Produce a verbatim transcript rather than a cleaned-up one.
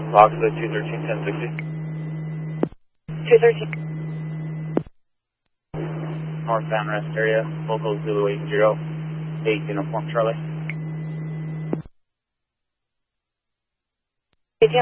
Log to the two thirteen ten sixty. two thirteen. Northbound rest area, local Zulu eight zero, eight uniform Charlie.